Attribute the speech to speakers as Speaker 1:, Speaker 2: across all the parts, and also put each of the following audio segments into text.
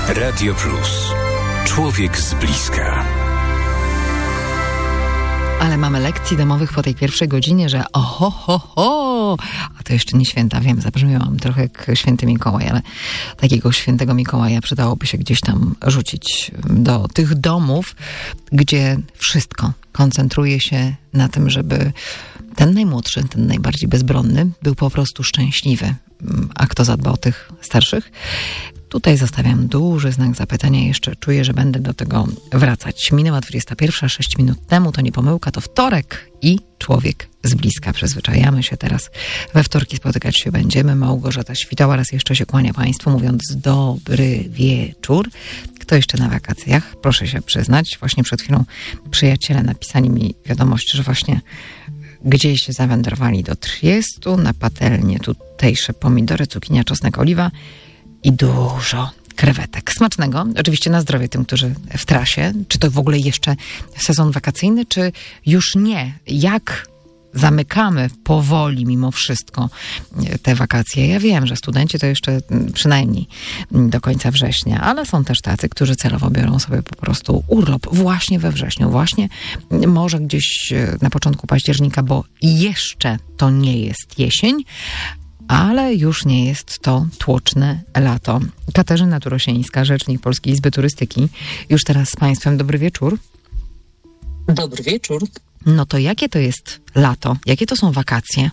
Speaker 1: Radio Plus. Człowiek z bliska.
Speaker 2: Ale mamy lekcji domowych po tej pierwszej godzinie, że a to jeszcze nie święta, wiem, zabrzmiałam trochę jak święty Mikołaj, ale takiego świętego Mikołaja przydałoby się gdzieś tam rzucić do tych domów, gdzie wszystko koncentruje się na tym, żeby ten najmłodszy, ten najbardziej bezbronny był po prostu szczęśliwy. A kto zadba o tych starszych? Tutaj zostawiam duży znak zapytania. Jeszcze czuję, że będę do tego wracać. Minęła 21, 6 minut temu. To nie pomyłka, to wtorek i człowiek z bliska. Przyzwyczajamy się teraz. We wtorki spotykać się będziemy. Małgorzata Świtała raz jeszcze się kłania Państwu, mówiąc dobry wieczór. Kto jeszcze na wakacjach? Proszę się przyznać. Właśnie przed chwilą przyjaciele napisali mi wiadomość, że właśnie gdzieś zawędrowali do Triestu, na patelnię tutejsze pomidory, cukinia, czosnek, oliwa i dużo krewetek. Smacznego. Oczywiście na zdrowie tym, którzy w trasie. Czy to w ogóle jeszcze sezon wakacyjny, czy już nie? Jak zamykamy powoli mimo wszystko te wakacje? Ja wiem, że studenci to jeszcze przynajmniej do końca września, ale są też tacy, którzy celowo biorą sobie po prostu urlop właśnie we wrześniu, właśnie może gdzieś na początku października, bo jeszcze to nie jest jesień, ale już nie jest to tłoczne lato. Katarzyna Turosińska, rzecznik Polskiej Izby Turystyki. Już teraz z Państwem dobry wieczór.
Speaker 3: Dobry wieczór.
Speaker 2: No to jakie to jest lato? Jakie to są wakacje?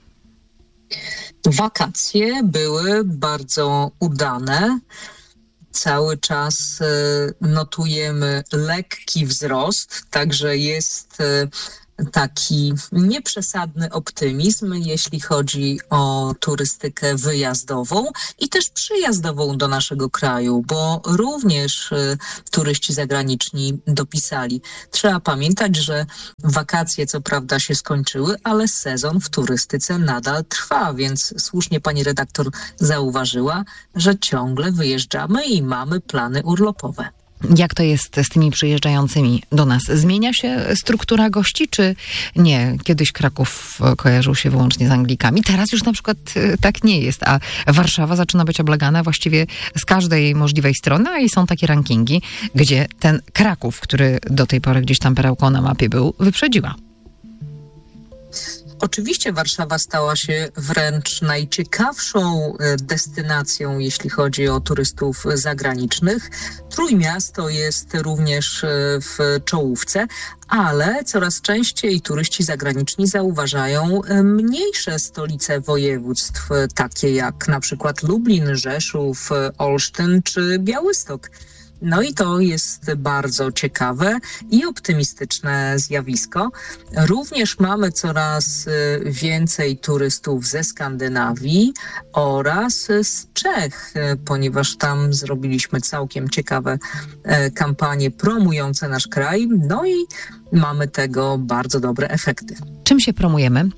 Speaker 3: Wakacje były bardzo udane. Cały czas notujemy lekki wzrost, także jest taki nieprzesadny optymizm, jeśli chodzi o turystykę wyjazdową i też przyjazdową do naszego kraju, bo również turyści zagraniczni dopisali. Trzeba pamiętać, że wakacje co prawda się skończyły, ale sezon w turystyce nadal trwa, więc słusznie pani redaktor zauważyła, że ciągle wyjeżdżamy i mamy plany urlopowe.
Speaker 2: Jak to jest z tymi przyjeżdżającymi do nas? Zmienia się struktura gości, czy nie? Kiedyś Kraków kojarzył się wyłącznie z Anglikami. Teraz już na przykład tak nie jest, a Warszawa zaczyna być oblegana właściwie z każdej możliwej strony, a i są takie rankingi, gdzie ten Kraków, który do tej pory gdzieś tam perełką na mapie był, wyprzedziła.
Speaker 3: Oczywiście Warszawa stała się wręcz najciekawszą destynacją, jeśli chodzi o turystów zagranicznych. Trójmiasto jest również w czołówce, ale coraz częściej turyści zagraniczni zauważają mniejsze stolice województw, takie jak na przykład Lublin, Rzeszów, Olsztyn czy Białystok. No i to jest bardzo ciekawe i optymistyczne zjawisko. Również mamy coraz więcej turystów ze Skandynawii oraz z Czech, ponieważ tam zrobiliśmy całkiem ciekawe kampanie promujące nasz kraj. No i mamy tego bardzo dobre efekty.
Speaker 2: Czym się promujemy?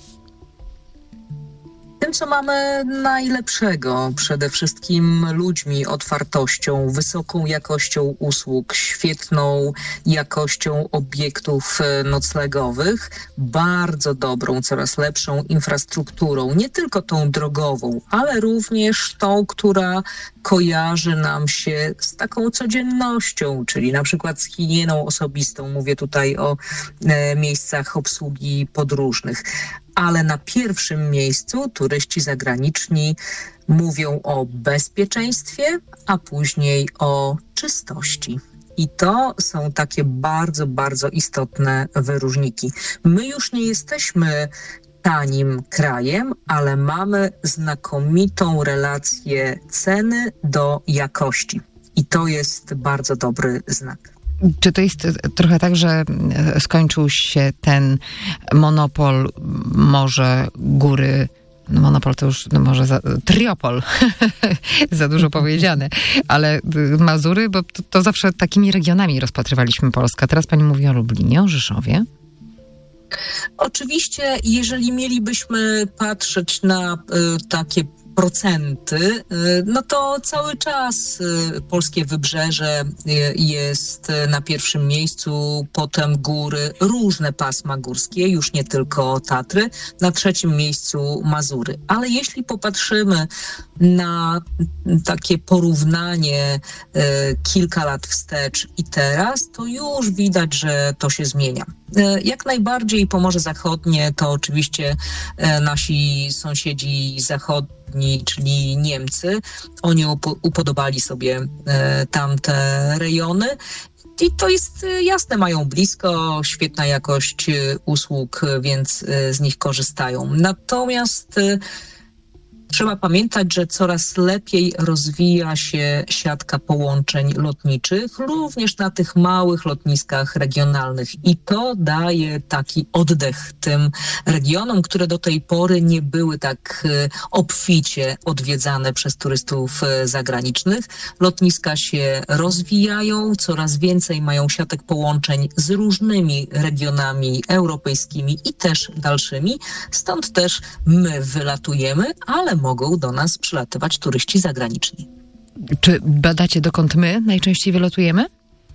Speaker 3: Tym, co mamy najlepszego, przede wszystkim ludźmi, otwartością, wysoką jakością usług, świetną jakością obiektów noclegowych, bardzo dobrą, coraz lepszą infrastrukturą, nie tylko tą drogową, ale również tą, która kojarzy nam się z taką codziennością, czyli na przykład z higieną osobistą. Mówię tutaj o miejscach obsługi podróżnych. Ale na pierwszym miejscu turyści zagraniczni mówią o bezpieczeństwie, a później o czystości. I to są takie bardzo, bardzo istotne wyróżniki. My już nie jesteśmy tanim krajem, ale mamy znakomitą relację ceny do jakości. I to jest bardzo dobry znak.
Speaker 2: Czy to jest trochę tak, że skończył się ten monopol, może góry, no monopol to już może triopol, za dużo powiedziane, ale Mazury, bo to zawsze takimi regionami rozpatrywaliśmy Polskę. Teraz pani mówi o Lublinie, o Rzeszowie.
Speaker 3: Oczywiście, jeżeli mielibyśmy patrzeć na takie procenty, no to cały czas polskie wybrzeże jest na pierwszym miejscu, potem góry, różne pasma górskie, już nie tylko Tatry, na trzecim miejscu Mazury. Ale jeśli popatrzymy na takie porównanie kilka lat wstecz i teraz, to już widać, że to się zmienia. Jak najbardziej Pomorze Zachodnie to oczywiście nasi sąsiedzi zachodni, czyli Niemcy. Oni upodobali sobie tamte rejony. I to jest jasne, mają blisko, świetna jakość usług, więc z nich korzystają. Natomiast trzeba pamiętać, że coraz lepiej rozwija się siatka połączeń lotniczych, również na tych małych lotniskach regionalnych. I to daje taki oddech tym regionom, które do tej pory nie były tak obficie odwiedzane przez turystów zagranicznych. Lotniska się rozwijają, coraz więcej mają siatek połączeń z różnymi regionami europejskimi i też dalszymi. Stąd też my wylatujemy, ale mogą do nas przylatywać turyści zagraniczni.
Speaker 2: Czy badacie, dokąd my najczęściej wylatujemy?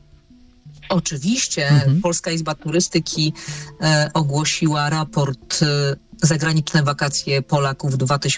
Speaker 3: Oczywiście. Polska Izba Turystyki ogłosiła raport Zagraniczne wakacje Polaków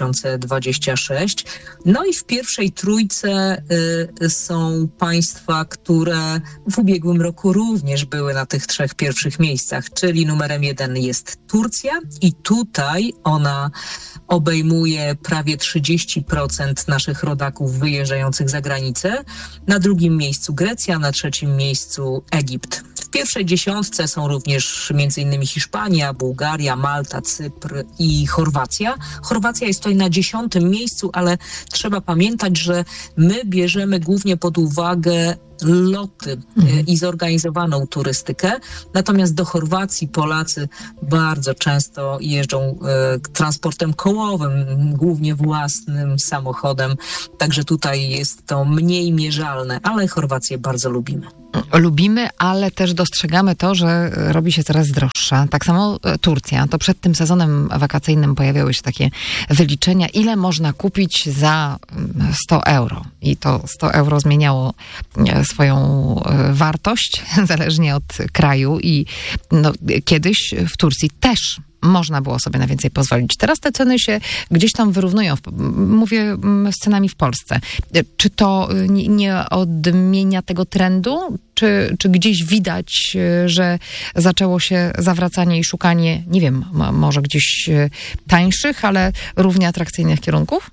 Speaker 3: 2026. No i w pierwszej trójce są państwa, które w ubiegłym roku również były na tych trzech pierwszych miejscach, czyli numerem 1 jest Turcja i tutaj ona obejmuje prawie 30% naszych rodaków wyjeżdżających za granicę. Na drugim miejscu Grecja, na trzecim miejscu Egipt. W pierwszej dziesiątce są również m.in. Hiszpania, Bułgaria, Malta, Cypr i Chorwacja. Chorwacja jest tutaj na 10. miejscu, ale trzeba pamiętać, że my bierzemy głównie pod uwagę loty i zorganizowaną turystykę. Natomiast do Chorwacji Polacy bardzo często jeżdżą transportem kołowym, głównie własnym samochodem. Także tutaj jest to mniej mierzalne, ale Chorwację bardzo lubimy.
Speaker 2: Lubimy, ale też dostrzegamy to, że robi się coraz droższa. Tak samo Turcja. To przed tym sezonem wakacyjnym pojawiały się takie wyliczenia, ile można kupić za 100 euro. I to 100 euro zmieniało swoją wartość, zależnie od kraju. I kiedyś w Turcji też można było sobie na więcej pozwolić. Teraz te ceny się gdzieś tam wyrównują. Mówię z cenami w Polsce. Czy to nie odmienia tego trendu? Czy gdzieś widać, że zaczęło się zawracanie i szukanie, nie wiem, może gdzieś tańszych, ale równie atrakcyjnych kierunków?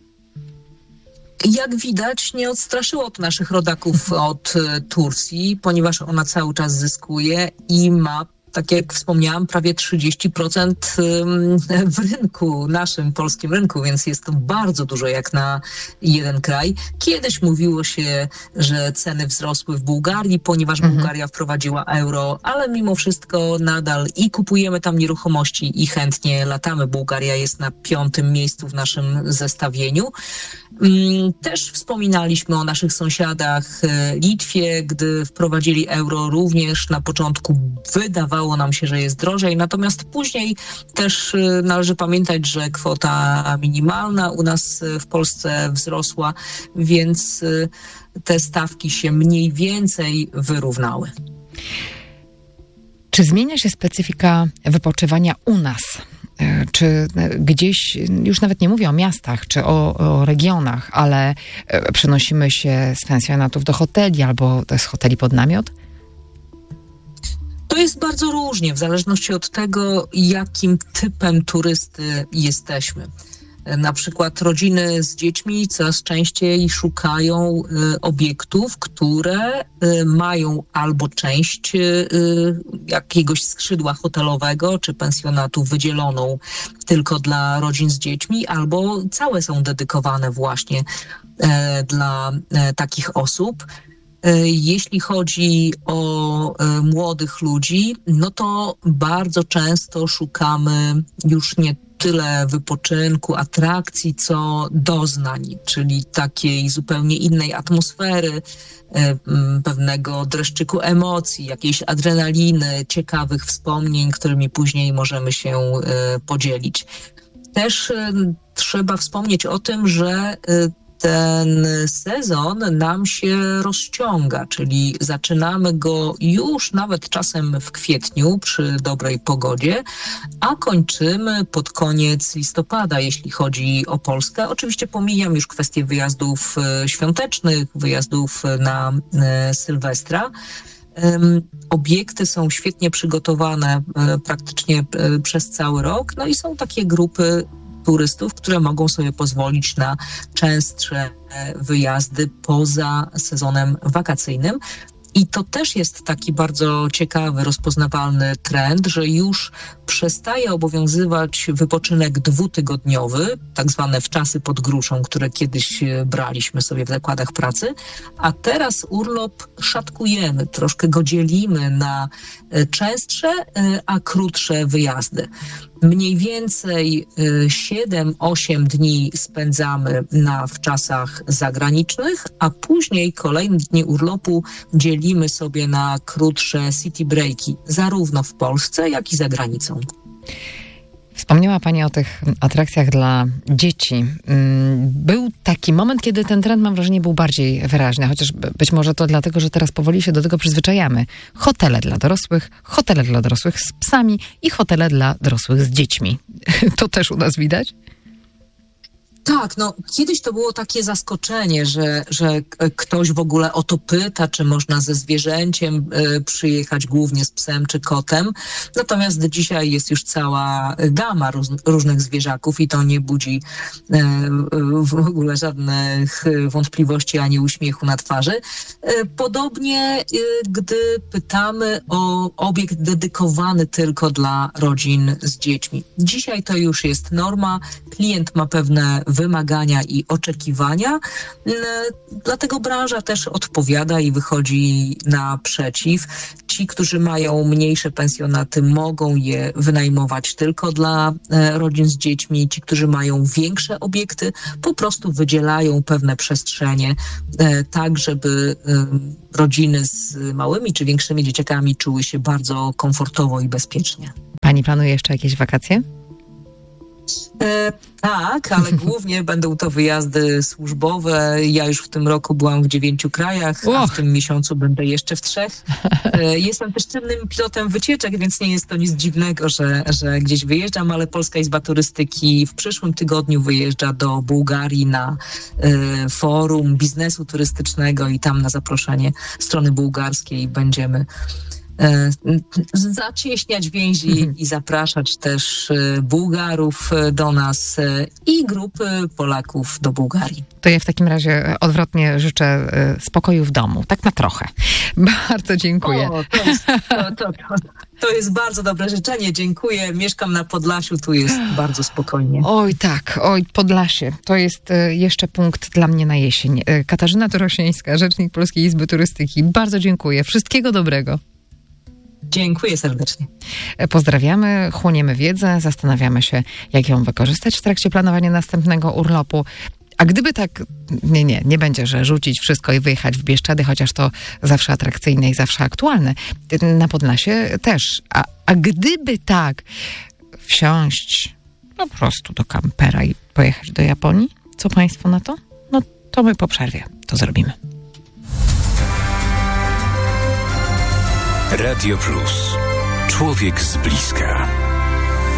Speaker 3: Jak widać, nie odstraszyło to naszych rodaków od Turcji, ponieważ ona cały czas zyskuje i ma, tak jak wspomniałam, prawie 30% w rynku, naszym polskim rynku, więc jest to bardzo dużo jak na jeden kraj. Kiedyś mówiło się, że ceny wzrosły w Bułgarii, ponieważ Bułgaria wprowadziła euro, ale mimo wszystko nadal i kupujemy tam nieruchomości i chętnie latamy. Bułgaria jest na 5. miejscu w naszym zestawieniu. Też wspominaliśmy o naszych sąsiadach Litwie, gdy wprowadzili euro, również na początku wydawało nam się, że jest drożej, natomiast później też należy pamiętać, że kwota minimalna u nas w Polsce wzrosła, więc te stawki się mniej więcej wyrównały.
Speaker 2: Czy zmienia się specyfika wypoczywania u nas? Czy gdzieś, już nawet nie mówię o miastach czy o regionach, ale przenosimy się z pensjonatów do hoteli albo z hoteli pod namiot?
Speaker 3: To jest bardzo różnie, w zależności od tego, jakim typem turysty jesteśmy. Na przykład rodziny z dziećmi coraz częściej szukają obiektów, które mają albo część jakiegoś skrzydła hotelowego czy pensjonatu wydzieloną tylko dla rodzin z dziećmi, albo całe są dedykowane właśnie dla takich osób. Jeśli chodzi o młodych ludzi, no to bardzo często szukamy już nie tyle wypoczynku, atrakcji, co doznań, czyli takiej zupełnie innej atmosfery, pewnego dreszczyku emocji, jakiejś adrenaliny, ciekawych wspomnień, którymi później możemy się podzielić. Też trzeba wspomnieć o tym, że ten sezon nam się rozciąga, czyli zaczynamy go już nawet czasem w kwietniu przy dobrej pogodzie, a kończymy pod koniec listopada, jeśli chodzi o Polskę. Oczywiście pomijam już kwestię wyjazdów świątecznych, wyjazdów na Sylwestra. Obiekty są świetnie przygotowane praktycznie przez cały rok, no i są takie grupy turystów, które mogą sobie pozwolić na częstsze wyjazdy poza sezonem wakacyjnym. I to też jest taki bardzo ciekawy, rozpoznawalny trend, że już przestaje obowiązywać wypoczynek 2-tygodniowy, tak zwane wczasy pod gruszą, które kiedyś braliśmy sobie w zakładach pracy, a teraz urlop szatkujemy, troszkę go dzielimy na częstsze, a krótsze wyjazdy. Mniej więcej 7-8 dni spędzamy w czasach zagranicznych, a później kolejne dni urlopu dzielimy sobie na krótsze city breaki, zarówno w Polsce, jak i za granicą.
Speaker 2: Wspomniała Pani o tych atrakcjach dla dzieci. Był taki moment, kiedy ten trend, mam wrażenie, był bardziej wyraźny, chociaż być może to dlatego, że teraz powoli się do tego przyzwyczajamy. Hotele dla dorosłych z psami i hotele dla dorosłych z dziećmi. To też u nas widać?
Speaker 3: Tak, kiedyś to było takie zaskoczenie, że ktoś w ogóle o to pyta, czy można ze zwierzęciem przyjechać, głównie z psem czy kotem. Natomiast dzisiaj jest już cała gama różnych zwierzaków i to nie budzi w ogóle żadnych wątpliwości ani uśmiechu na twarzy. Podobnie, gdy pytamy o obiekt dedykowany tylko dla rodzin z dziećmi. Dzisiaj to już jest norma. Klient ma pewne wymagania i oczekiwania, dlatego branża też odpowiada i wychodzi naprzeciw. Ci, którzy mają mniejsze pensjonaty, mogą je wynajmować tylko dla rodzin z dziećmi. Ci, którzy mają większe obiekty, po prostu wydzielają pewne przestrzenie, tak żeby rodziny z małymi czy większymi dzieciakami czuły się bardzo komfortowo i bezpiecznie.
Speaker 2: Pani planuje jeszcze jakieś wakacje?
Speaker 3: Tak, ale głównie będą to wyjazdy służbowe. Ja już w tym roku byłam w 9 krajach, a w tym miesiącu będę jeszcze w 3. Jestem też czynnym pilotem wycieczek, więc nie jest to nic dziwnego, że gdzieś wyjeżdżam, ale Polska Izba Turystyki w przyszłym tygodniu wyjeżdża do Bułgarii na forum biznesu turystycznego i tam na zaproszenie strony bułgarskiej będziemy zacieśniać więzi i zapraszać też Bułgarów do nas i grupy Polaków do Bułgarii.
Speaker 2: To ja w takim razie odwrotnie życzę spokoju w domu, tak na trochę. Bardzo dziękuję.
Speaker 3: To jest bardzo dobre życzenie, dziękuję. Mieszkam na Podlasiu, tu jest bardzo spokojnie.
Speaker 2: Oj tak, Podlasie. To jest jeszcze punkt dla mnie na jesień. Katarzyna Dorosińska, rzecznik Polskiej Izby Turystyki. Bardzo dziękuję. Wszystkiego dobrego.
Speaker 3: Dziękuję serdecznie.
Speaker 2: Pozdrawiamy, chłoniemy wiedzę, zastanawiamy się, jak ją wykorzystać w trakcie planowania następnego urlopu. A gdyby tak, nie będzie, że rzucić wszystko i wyjechać w Bieszczady, chociaż to zawsze atrakcyjne i zawsze aktualne. Na Podlasie też. A gdyby tak wsiąść po prostu do kampera i pojechać do Japonii, co państwo na to? No to my po przerwie to zrobimy.
Speaker 1: Radio Plus. Człowiek z bliska.